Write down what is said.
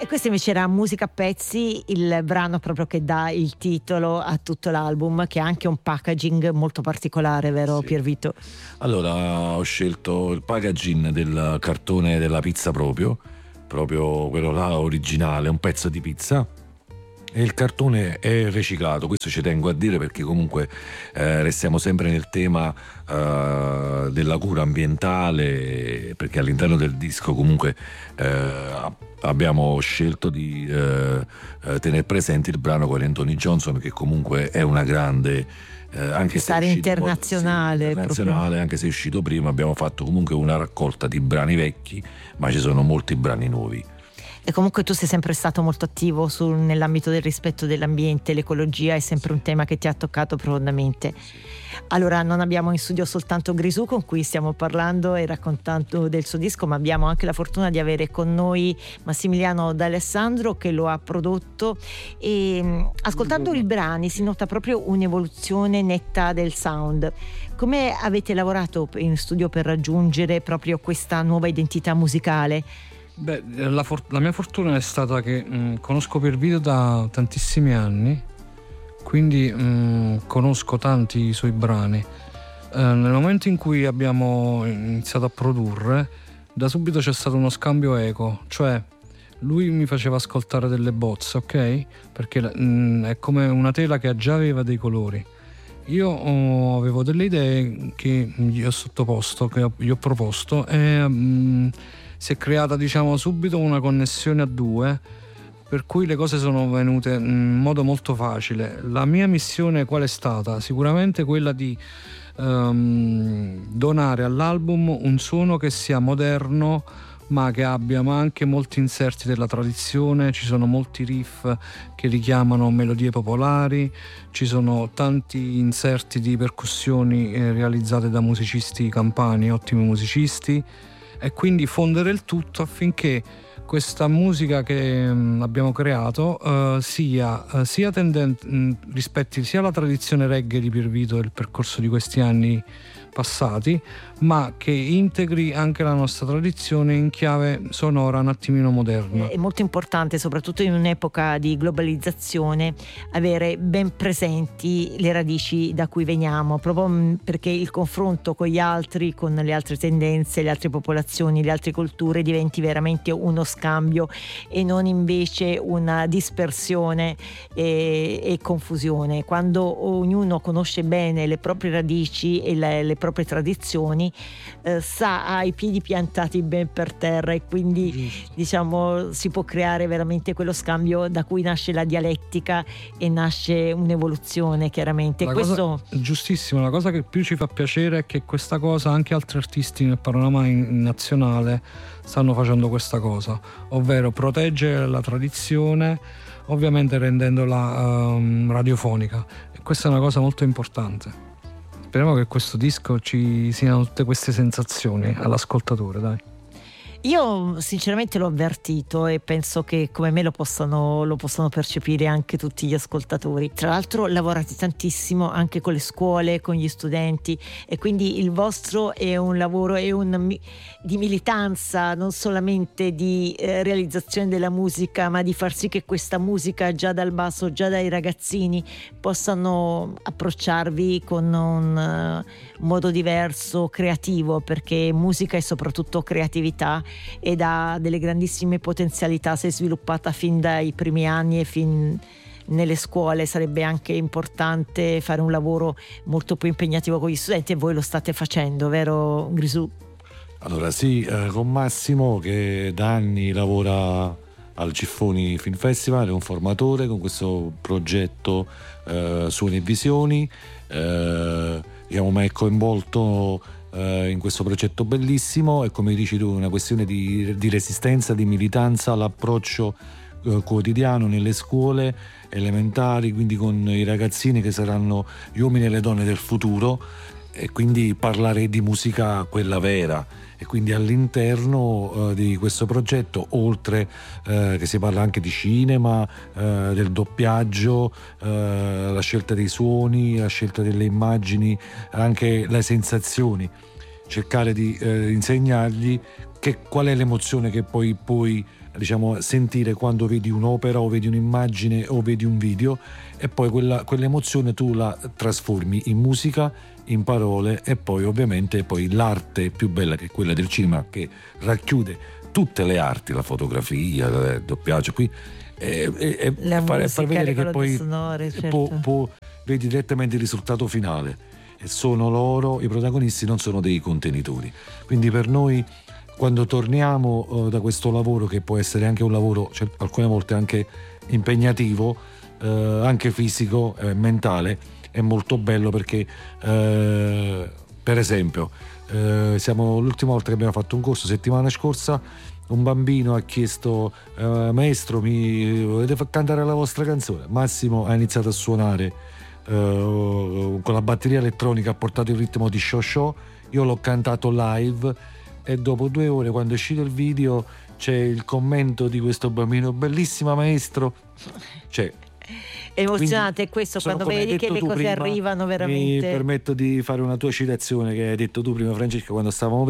Questa invece era Musica a pezzi, il brano proprio che dà il titolo a tutto l'album, che ha anche un packaging molto particolare, vero, sì, Piervito? Allora, ho scelto il packaging del cartone della pizza proprio quello là originale, un pezzo di pizza. E il cartone è riciclato, questo ci tengo a dire perché comunque restiamo sempre nel tema della cura ambientale, perché all'interno del disco comunque abbiamo scelto di tenere presente il brano con Anthony Johnson, che comunque è una grande anche se internazionale, anche se è uscito prima. Abbiamo fatto comunque una raccolta di brani vecchi, ma ci sono molti brani nuovi. E comunque tu sei sempre stato molto attivo nell'ambito del rispetto dell'ambiente, l'ecologia è sempre un tema che ti ha toccato profondamente. Allora, non abbiamo in studio soltanto Grisù, con cui stiamo parlando e raccontando del suo disco, ma abbiamo anche la fortuna di avere con noi Massimiliano D'Alessandro, che lo ha prodotto, e ascoltando i brani si nota proprio un'evoluzione netta del sound. Come avete lavorato in studio per raggiungere proprio questa nuova identità musicale? Beh, la mia fortuna è stata che conosco Piervito da tantissimi anni, quindi conosco tanti suoi brani. Nel momento in cui abbiamo iniziato a produrre, da subito c'è stato uno scambio equo, cioè lui mi faceva ascoltare delle bozze, ok? Perché è come una tela che già aveva dei colori. Io avevo delle idee che gli ho sottoposto, che gli ho proposto, e si è creata, diciamo, subito una connessione a due, per cui le cose sono venute in modo molto facile. La mia missione qual è stata? Sicuramente quella di donare all'album un suono che sia moderno, ma che abbia anche molti inserti della tradizione. Ci sono molti riff che richiamano melodie popolari, ci sono tanti inserti di percussioni realizzate da musicisti campani, ottimi musicisti, e quindi fondere il tutto affinché questa musica che abbiamo creato sia tendente, rispetti sia la tradizione reggae di Piervito e il percorso di questi anni passati, ma che integri anche la nostra tradizione in chiave sonora un attimino moderna. È molto importante, soprattutto in un'epoca di globalizzazione, avere ben presenti le radici da cui veniamo, proprio perché il confronto con gli altri, con le altre tendenze, le altre popolazioni, le altre culture diventi veramente uno scambio e non invece una dispersione e confusione. Quando ognuno conosce bene le proprie radici e le proprie tradizioni, ha i piedi piantati ben per terra, e quindi diciamo si può creare veramente quello scambio da cui nasce la dialettica e nasce un'evoluzione, chiaramente. Giustissimo, la cosa che più ci fa piacere è che questa cosa anche altri artisti nel panorama nazionale stanno facendo questa cosa, ovvero proteggere la tradizione, ovviamente rendendola radiofonica, e questa è una cosa molto importante. Speriamo che questo disco ci siano tutte queste sensazioni all'ascoltatore, dai. Io sinceramente l'ho avvertito e penso che come me lo possano percepire anche tutti gli ascoltatori. Tra l'altro lavorate tantissimo anche con le scuole, con gli studenti, e quindi il vostro è un lavoro di militanza, non solamente di realizzazione della musica, ma di far sì che questa musica già dal basso, già dai ragazzini, possano approcciarvi con un modo diverso, creativo, perché musica è soprattutto creatività ed ha delle grandissime potenzialità se sviluppata fin dai primi anni e fin nelle scuole. Sarebbe anche importante fare un lavoro molto più impegnativo con gli studenti, e voi lo state facendo, vero Grisù? Allora sì, con Massimo, che da anni lavora al Ciffoni Film Festival, è un formatore con questo progetto Suoni e Visioni, mi è coinvolto in questo progetto bellissimo, e come dici tu è una questione di resistenza, di militanza, l'approccio quotidiano nelle scuole elementari, quindi con i ragazzini che saranno gli uomini e le donne del futuro, e quindi parlare di musica quella vera. E quindi all'interno di questo progetto, oltre che si parla anche di cinema, del doppiaggio, la scelta dei suoni, la scelta delle immagini, anche le sensazioni. cercare di insegnargli qual è l'emozione che poi puoi, diciamo, sentire quando vedi un'opera o vedi un'immagine o vedi un video, e poi quell'emozione tu la trasformi in musica, in parole, e poi ovviamente poi l'arte più bella, che è quella del cinema, che racchiude tutte le arti, la fotografia, il doppiaggio, qui far vedere che poi sonore, certo. vedi direttamente il risultato finale, e sono loro i protagonisti, non sono dei contenitori. Quindi per noi, quando torniamo da questo lavoro, che può essere anche un lavoro, cioè, alcune volte anche impegnativo, anche fisico, mentale, è molto bello, perché per esempio l'ultima volta che abbiamo fatto un corso, settimana scorsa, un bambino ha chiesto: maestro, mi volete far cantare la vostra canzone? Massimo ha iniziato a suonare con la batteria elettronica, ha portato il ritmo di Show Show, io l'ho cantato live, e dopo 2 ore, quando è uscito il video, c'è il commento di questo bambino: bellissima maestro. Cioè, è emozionante, è questo, quando vedi che le cose arrivano veramente. Mi permetto di fare una tua citazione che hai detto tu prima, Francesca, quando stavamo